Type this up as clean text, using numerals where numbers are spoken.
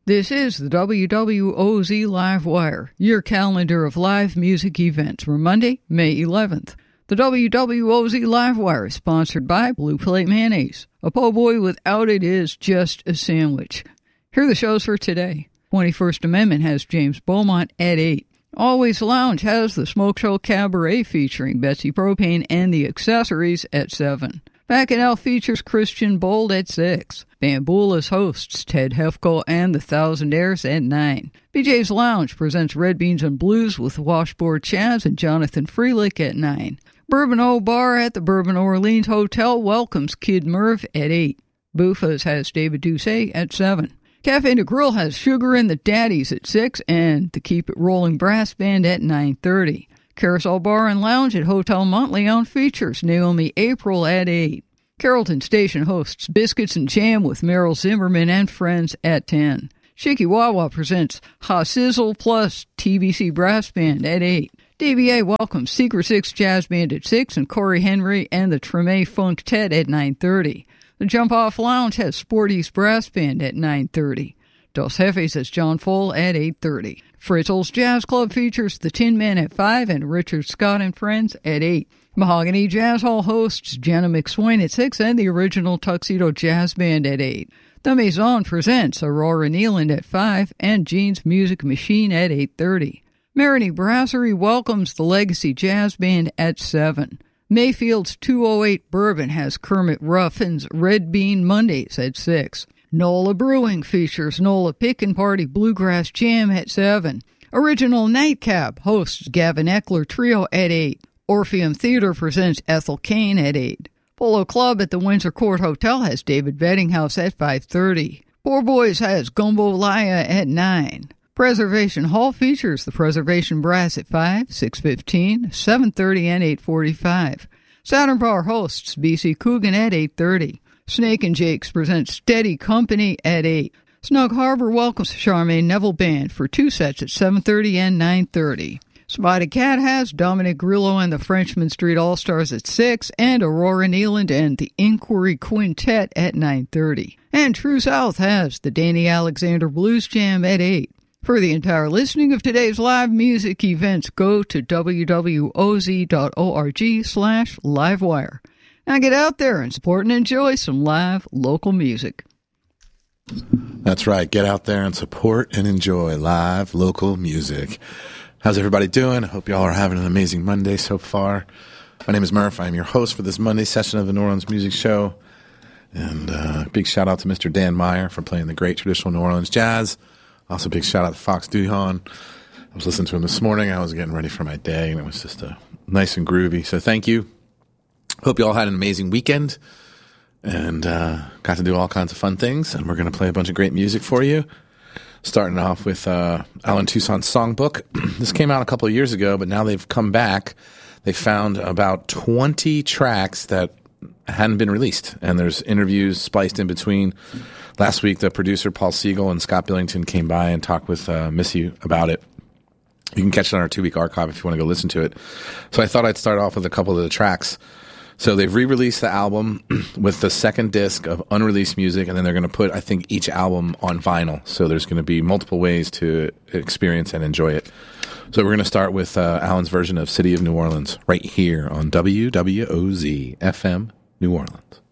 This is the WWOZ Live Wire, your calendar of live music events for Monday, May 11th. The WWOZ Live Wire is sponsored by Blue Plate Mayonnaise. A po' boy without it is just a sandwich. Here are the shows for today. 21st Amendment has James Beaumont at 8. Always Lounge has the Smoke Show Cabaret featuring Betsy Propane and the Accessories at 7. Bacchanal features Christian Bold at 6. Bamboula's hosts Ted Hefko and the Thousandaires at 9. BJ's Lounge presents Red Beans and Blues with Washboard Chaz and Jonathan Freelick at 9. Bourbon O Bar at the Bourbon Orleans Hotel welcomes Kid Merv at 8. Buffa's has David Doucet at 7. Cafe de Grill has Sugar and the Daddies at 6 and the Keep It Rolling Brass Band at 9:30. Carousel Bar and Lounge at Hotel Montleon features Naomi April at 8. Carrollton Station hosts Biscuits and Jam with Meryl Zimmerman and Friends at 10. Shikiwawa presents Ha Sizzle plus TBC Brass Band at 8. DBA welcomes Secret Six Jazz Band at 6 and Corey Henry and the Treme Funktet at 9:30. The Jump Off Lounge has Sporty's Brass Band at 9:30. Dos Jefes has John Foll at 8:30. Fritzl's Jazz Club features The Tin Men at 5 and Richard Scott and Friends at 8. Mahogany Jazz Hall hosts Jenna McSwain at 6 and the Original Tuxedo Jazz Band at 8. The Maison presents Aurora Nealand at 5 and Gene's Music Machine at 8:30. Maroney Brasserie welcomes the Legacy Jazz Band at 7. Mayfield's 208 Bourbon has Kermit Ruffin's Red Bean Mondays at 6. NOLA Brewing features NOLA Pick and Party Bluegrass Jam at 7. Original Nightcap hosts Gavin Eckler Trio at 8. Orpheum Theater presents Ethel Kane at 8. Polo Club at the Windsor Court Hotel has David Bettinghouse at 5:30. Poor Boys has Gumbo Laya at 9. Preservation Hall features the Preservation Brass at 5, 6:15, 7:30, and 8:45. Saturn Bar hosts BC Coogan at 8:30. Snake and Jake's presents Steady Company at 8. Snug Harbor welcomes Charmaine Neville Band for 2 sets at 7:30 and 9:30. Spotted Cat has Dominic Grillo and the Frenchman Street All-Stars at 6, and Aurora Nealand and the Inquiry Quintet at 9:30. And True South has the Danny Alexander Blues Jam at 8. For the entire listing of today's live music events, go to wwoz.org/livewire. Now get out there and support and enjoy some live local music. That's right. Get out there and support and enjoy live local music. How's everybody doing? I hope y'all are having an amazing Monday so far. My name is Murph. I'm your host for this Monday session of the New Orleans Music Show. And big shout out to Mr. Dan Meyer for playing the great traditional New Orleans jazz. Also big shout out to Fox Duhon. I was listening to him this morning. I was getting ready for my day, and it was just nice and groovy. So thank you. Hope you all had an amazing weekend and got to do all kinds of fun things. And we're going to play a bunch of great music for you. Starting off with Alan Toussaint's Songbook. This came out a couple of years ago, but now they've come back. They found about 20 tracks that hadn't been released, and there's interviews spliced in between. Last week, the producer Paul Siegel and Scott Billington came by and talked with Missy about it. You can catch it on our 2-week archive if you want to go listen to it. So I thought I'd start off with a couple of the tracks. So they've re-released the album with the second disc of unreleased music, and then they're going to put, I think, each album on vinyl. So there's going to be multiple ways to experience and enjoy it. So we're going to start with Alan's version of City of New Orleans right here on WWOZ FM New Orleans.